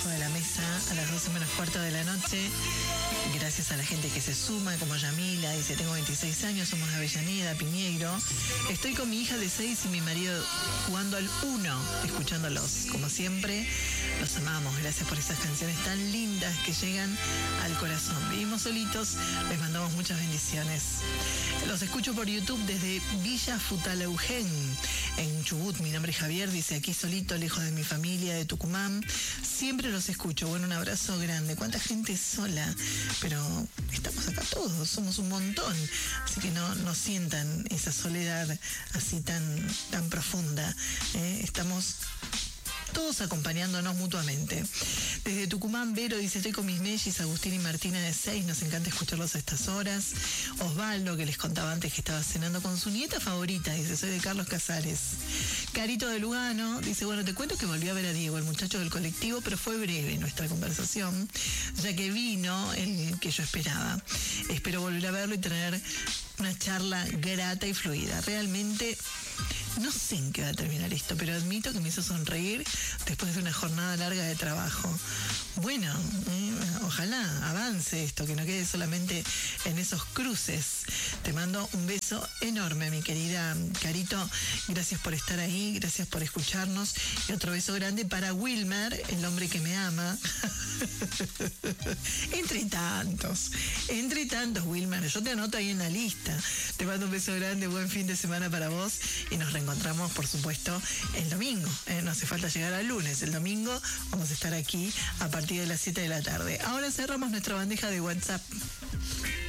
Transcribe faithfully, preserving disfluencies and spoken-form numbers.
de la mesa a las doce menos cuarto de la noche. Gracias a la gente que se suma, como Yamila, dice, tengo veintiséis años, somos de Avellaneda, Piñeiro. Estoy con mi hija de seis y mi marido jugando al uno, escuchándolos. Como siempre, los amamos. Gracias por esas canciones tan lindas que llegan al corazón. Vivimos solitos, les mandamos muchas bendiciones. Los escucho por YouTube desde Villa Futaleugén, en Chubut. Mi nombre es Javier, dice, aquí solito, lejos de mi familia, de Tucumán. Siempre los escucho. Bueno, un abrazo grande. ¿Cuánta gente sola? Pero estamos acá todos, somos un montón. Así que no, no sientan esa soledad así tan, tan profunda. ¿eh? Estamos todos acompañándonos mutuamente. Desde Tucumán, Vero dice, estoy con mis mellis, Agustín y Martina de seis, nos encanta escucharlos a estas horas. Osvaldo, que les contaba antes que estaba cenando con su nieta favorita, dice, soy de Carlos Casares. Carito de Lugano dice, bueno, te cuento que volví a ver a Diego, el muchacho del colectivo, pero fue breve nuestra conversación, ya que vino el que yo esperaba. Espero volver a verlo y tener una charla grata y fluida. Realmente no sé en qué va a terminar esto, pero admito que me hizo sonreír después de una jornada larga de trabajo. Bueno, eh, ojalá avance esto, que no quede solamente en esos cruces. Te mando un beso enorme, mi querida Carito. Gracias por estar ahí, gracias por escucharnos. Y otro beso grande para Wilmer, el hombre que me ama. Entre tantos, entre tantos, Wilmer. Yo te anoto ahí en la lista. Te mando un beso grande, buen fin de semana para vos. Y nos reencontramos, por supuesto, el domingo. ¿eh? No hace falta llegar al lunes. El domingo vamos a estar aquí a partir de las siete de la tarde. Ahora cerramos nuestra bandeja de WhatsApp.